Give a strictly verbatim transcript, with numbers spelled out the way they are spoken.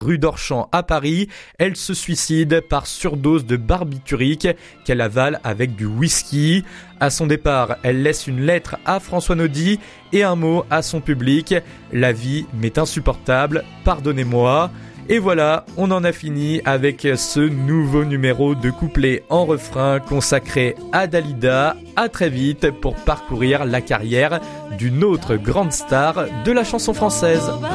rue d'Orchamps à Paris. Elle se suicide par surdose de barbiturique qu'elle avale avec du whisky. À son départ, elle laisse une lettre à François Naudy et un mot à son public. La vie m'est insupportable, pardonnez-moi. Et voilà, on en a fini avec ce nouveau numéro de couplet en refrain consacré à Dalida. À très vite pour parcourir la carrière d'une autre grande star de la chanson française.